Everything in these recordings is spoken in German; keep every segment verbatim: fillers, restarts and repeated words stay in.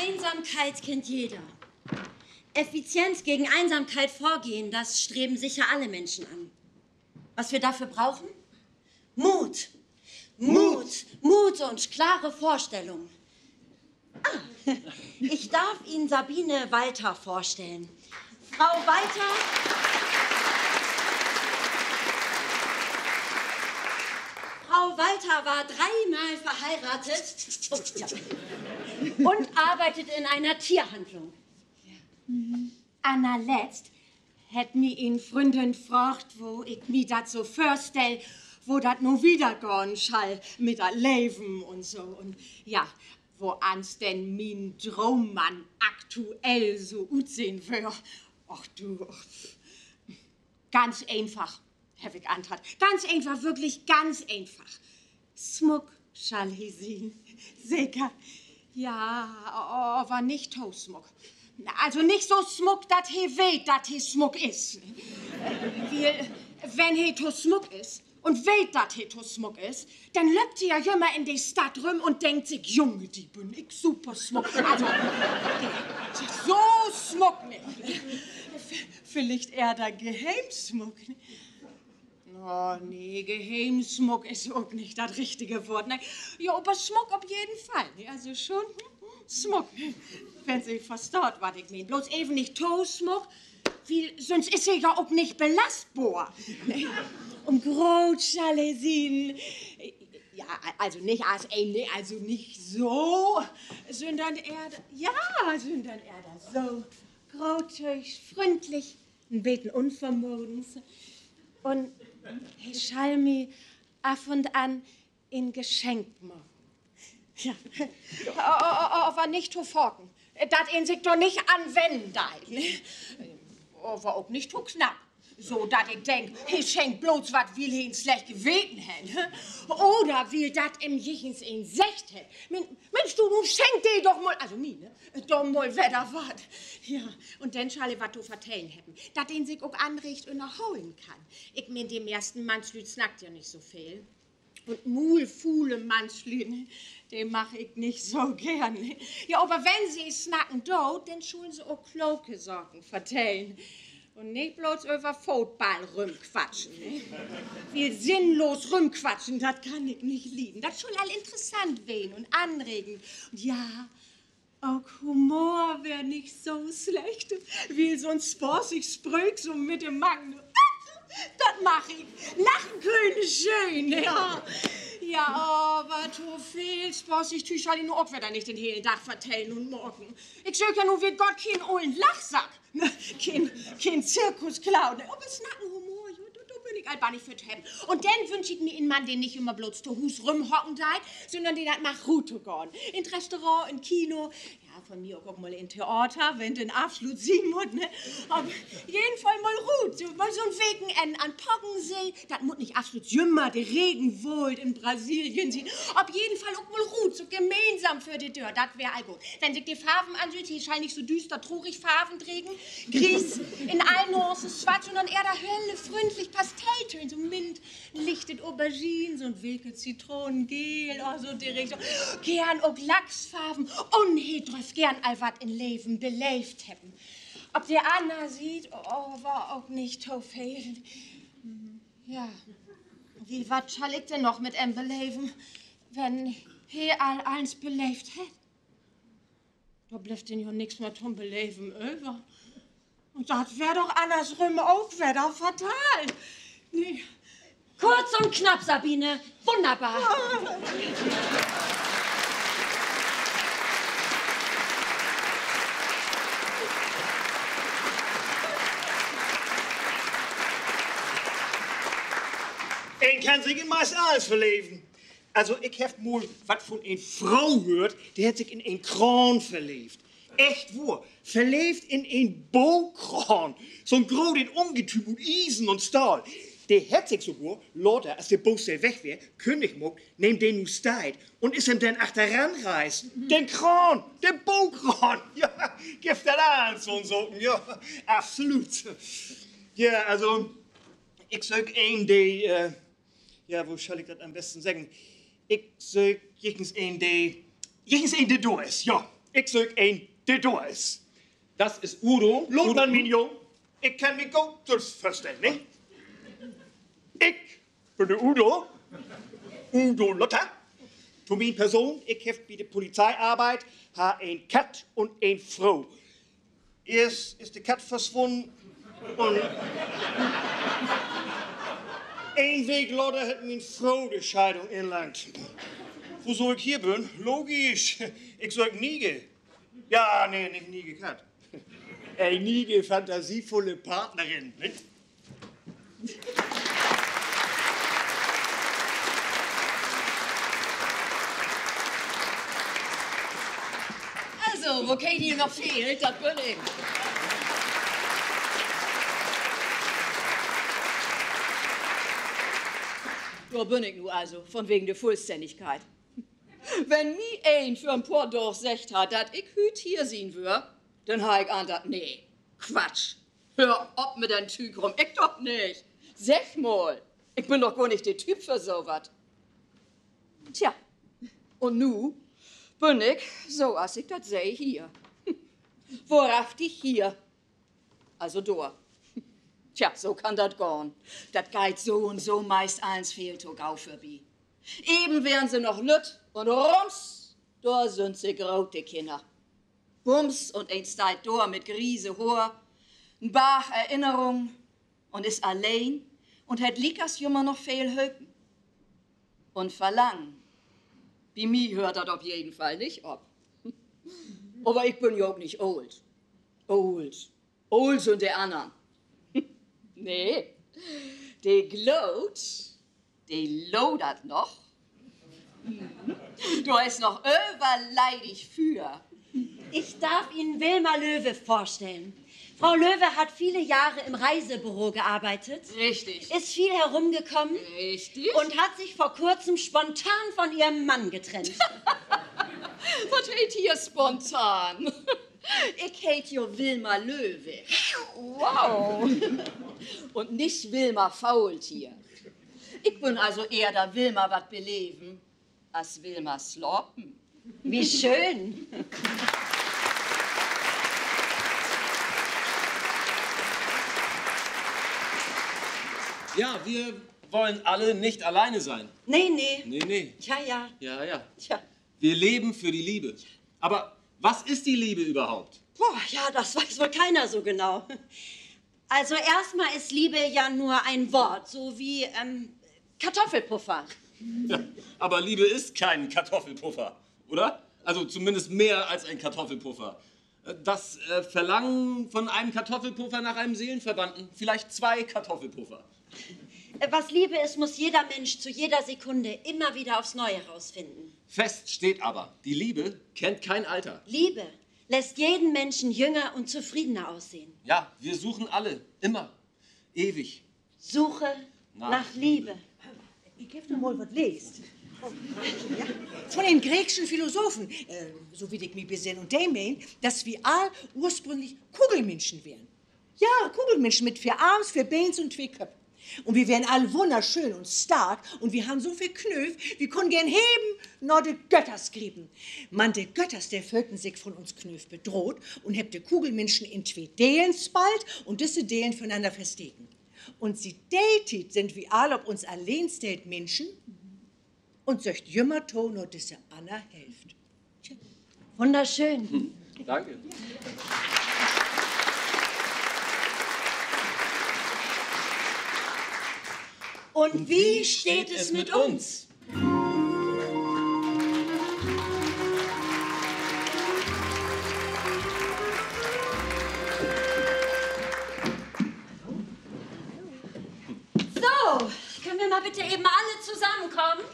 Einsamkeit kennt jeder. Effizient gegen Einsamkeit vorgehen, das streben sicher alle Menschen an. Was wir dafür brauchen? Mut. Mut. Mut und klare Vorstellungen. Ah, ich darf Ihnen Sabine Walter vorstellen. Frau Walter... Frau Walter war dreimal verheiratet oh, ja. und arbeitet in einer Tierhandlung. Ja. Mhm. Anna letzt hätt mi ihn Freundin gefragt, wo ich mi dat so vorstell, wo dat nur wieder gehen schall mit der Leben und so. Und ja, wo ans denn min Traummann aktuell so gut sehen wär. Ach du, ach, ganz einfach. Habe ich antrat. Ganz einfach, wirklich ganz einfach. Smuck, schall he sehen. Sicher. Ja, aber nicht to Smuck. Also nicht so Smuck, dat he weht, dat he Smuck is. Weil, wenn he to Smuck is und weht, dat he to Smuck is, dann löppt he ja immer in die Stadt rum und denkt sich, Junge, die bin ich super Smuck. Also, so Smuck nicht. Vielleicht eher der Geheimsmuck. Oh, nee, Geheimsmuck ist auch nicht das richtige Wort. Ne? Ja, aber Schmuck auf jeden Fall. Ne? Also schon hm, Schmuck. Wenn Sie versteht, was ich meine. Bloß eben nicht Toastschmuck, wie, sonst ist er ja auch nicht belastbar. Ne? Und Grotschalesien. Ja, also nicht als ein, also nicht so, sondern eher, ja, sondern eher so grotig, freundlich, ein bisschen unvermögend. Und ich schall mi ab und an in Geschenk machen. Ja, aber nicht zu forken. Dat ihn sich doch nicht anwenden, ne? Aber auch nicht zu knapp. So, dat ich denk, ich schenk bloß wat, will ihn schlecht geweten hätt. Oder will dat im Jichens ihn secht hätt. Mensch, du, du schenk dir doch mal, also mi, ne? Doch mal, wer da wat. Ja, und dann schall ich wat du vertellen hätten. Dat ihn sich auch anregt und erholen kann. Ich mein, dem ersten Mannslüd snackt ja nicht so viel. Und mulfuhle Mannslüd, den mach ich nicht so gern. Ja, aber wenn sie snacken dort, dann schulen sie auch kloke Sorgen vertellen. Und nicht bloß über Football rumquatschen. Ne? Viel sinnlos rumquatschen, das kann ich nicht lieben. Das soll all interessant werden und anregend. Und ja, auch Humor wäre nicht so schlecht, wie so ein spaßig Sprüch so mit dem Magen. Das mach ich. Lachen können schön, ja. Ja, aber zu viel spaßig tue ich halt nur auch wieder nicht den hellen Tag vertellen und morgen. Ich sag ja nur wie Gott kein ollen Lachsack. Kein, kein Zirkusclown. Aber snacken Humor, ja, da, da bin ich einfach nicht für haben. Und dann wünsche ich mir einen Mann, der nicht immer bloß zu Hus rumhocken deit, sondern den hat nach Route gehen. In Restaurant, in Kino, ja, von mir auch mal in Theater, wenn den Abschluss sehen muss, ne? Aber jedenfalls mal Ruth, so, mal so ein Wegenende an Poggensee, das muss nicht absolut jümmer, der Regenwald in Brasilien sehen. Auf jeden Fall auch mal Ruth, so gemeinsam für die Tür, das wäre all gut. Wenn sich die Farben ansieht, die scheinen nicht so düster, trurig Farben trägen, Gris in allen Nuancen schwarz, sondern eher da helle, freundlich Pastelltöne, so mint, lichtet Aubergine, so ein wilke Zitronengel, oh, so die Richtung. Gern auch Lachsfarben, unhedrös, gern all wat in Leben belebt hätten. Ob die Anna sieht, oh, war auch nicht so viel. Ja, wie wat schall ich denn noch mit em beleben, wenn he all eins belebt hätt? Da bleibt denn ja nix mehr zum Beleben über. Und das wär doch andersrum auch wieder fatal. Nee. Kurz und knapp, Sabine. Wunderbar. Ein kann sich in meist alles verleben. Also, ich hab mal was von einer Frau gehört, die hat sich in einen Kran verliebt. Echt wahr. Verliebt in einen Baukran. So ein großes Ungetüm und Eisen und Stahl. Der hat sich sogar, lauter, als der Baustell weg wäre, kündig mag, nehmt den nu steit und ist ihm dann achteran reist. Mhm. Den Kran, den Baukran. Ja, gibt das an, so und so. Ja, absolut. Ja, also, ich sag ein, der, äh, ja, wo soll ich das am besten sagen? Ich sag, jechens ein, der, jechens ein, der da ist, ja. Ich such ein, der da ist. Das ist Udo. Lotmann, mein Jung, ich kann mich gut verstehen, ne? Ich bin der Udo, Udo Lotter. Für meine Person, ich hef bei der Polizeiarbeit, ha ein Kat und ein Frau. Erst ist die Kat verschwunden und ein Weg later hat meine Frau die Scheidung inlangt. Wo soll ich hier bin? Logisch, ich soll Niege. Ja, nee, nicht Niege Kat. Eine Niege, fantasievolle Partnerin, nicht? Also, wo Katie noch fehlt, das bin ich. Da bin ich nu also, von wegen der Vollständigkeit. Wenn mi ein für ein paar Dorf secht hat, dat ich hüt hier sehen wür, dann ha ich an dat, nee, Quatsch. Hör ob mit den Tüg rum, ich doch nicht. Sech mal, ich bin doch gar nicht der Typ für sowas. Tja, und nu bin ich, so als ich das seh, hier. Worauf dich hier? Also da. Tja, so kann das gehen. Das geht so und so meist eins fehlt auch vorbei. Eben wären sie noch lütt und rums, da sind sie graute Kinder. Bums und ein steht da mit Griese Haar, ein Bach Erinnerung und ist allein und hat Likas Jummer noch viel Höcken. Und Verlangen. Wie mir hört das auf jeden Fall nicht ab. Aber ich bin ja auch nicht old. Old. Old sind die anderen. Nee, die glowt, die lodert noch. Du hast noch überleidig für. Ich darf Ihnen Wilma Löwe vorstellen. Frau Löwe hat viele Jahre im Reisebüro gearbeitet. Richtig. Ist viel herumgekommen. Richtig. Und hat sich vor kurzem spontan von ihrem Mann getrennt. Was hält hier spontan? Ich hätte ja Wilma Löwe. Wow. Und nicht Wilma Faultier. Ich bin also eher der Wilma was beleben, als Wilma sloppen. Wie schön. Ja, wir wollen alle nicht alleine sein. Nee, nee. Nee, nee. Tja, ja. Ja, ja. Tja. Wir leben für die Liebe. Aber was ist die Liebe überhaupt? Boah, ja, das weiß wohl keiner so genau. Also erstmal ist Liebe ja nur ein Wort, so wie ähm, Kartoffelpuffer. Ja, aber Liebe ist kein Kartoffelpuffer, oder? Also zumindest mehr als ein Kartoffelpuffer. Das äh, Verlangen von einem Kartoffelpuffer nach einem Seelenverwandten, vielleicht zwei Kartoffelpuffer. Was Liebe ist, muss jeder Mensch zu jeder Sekunde immer wieder aufs Neue herausfinden. Fest steht aber, die Liebe kennt kein Alter. Liebe lässt jeden Menschen jünger und zufriedener aussehen. Ja, wir suchen alle, immer, ewig. Suche nach, nach Liebe. Liebe. Ich geb dir mal was lest. Ja, von den griechischen Philosophen, äh, so wie ich mich besinn, und die meinen, dass wir all ursprünglich Kugelmenschen wären. Ja, Kugelmenschen mit vier Arms, vier Beins und zwei Köpfen. Und wir wären alle wunderschön und stark und wir haben so viel Knöf, wir können gern heben, nur die Götters grieben. Man, die Götters, der fühlten sich von uns Knöf bedroht und hebt die Kugelmenschen in zwei Delen spalt und diese Delen voneinander verstecken. Und sie datet sind wie alle ob uns allein steht Menschen und söcht jümmer to nur diese Anna helft. Tja. Wunderschön. Hm, danke. Und wie steht es mit uns? So, können wir mal bitte eben alle zusammenkommen?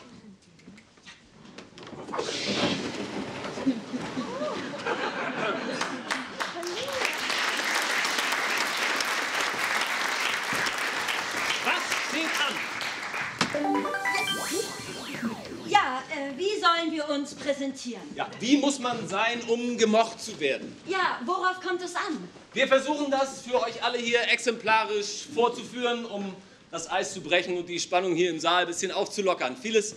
Ja, äh, wie sollen wir uns präsentieren? Ja, wie muss man sein, um gemocht zu werden? Ja, worauf kommt es an? Wir versuchen das für euch alle hier exemplarisch vorzuführen, um das Eis zu brechen und die Spannung hier im Saal ein bisschen aufzulockern. Vieles